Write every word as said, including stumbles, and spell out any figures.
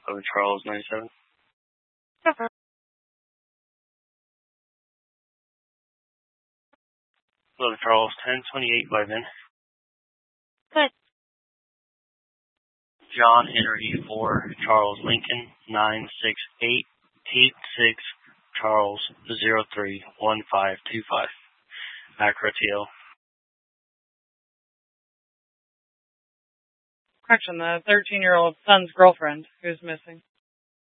eleven Charles ninety-seven. Okay. eleven Charles ten twenty-eight by Vin. Good. John Henry four Charles Lincoln nine six eight eight six Charles zero three one five two five. Acura T L. Correction, the thirteen-year-old son's girlfriend who's missing.